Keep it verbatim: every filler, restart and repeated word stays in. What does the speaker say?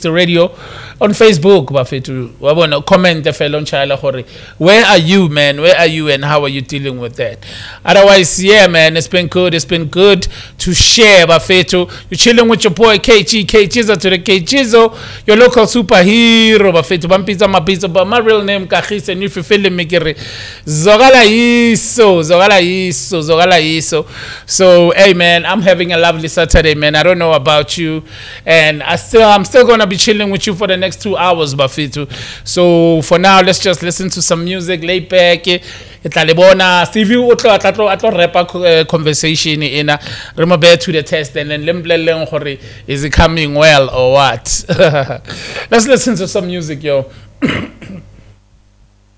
sixty Radio on Facebook bafethu wabona comment fela on Chila gore where are you man where are you and how are you dealing with that otherwise yeah man it's been good it's been good to share bafethu you chilling with your boy K G K Chizo to the K Chizo your local superhero bafethu bampitsa mapitso but my real name Kagise and if you feeling me kere zogala yiso zogala yiso zogala yiso so hey man I'm having a lovely Saturday man I don't know about you and I still I'm still going to be chilling with you for the next two hours bafethu so for now let's just listen to some music lay back italibona Stevie utlo atlo atlo rap conversation ina remember to the test and then lembleleng gore is it coming well or what let's listen to some music yo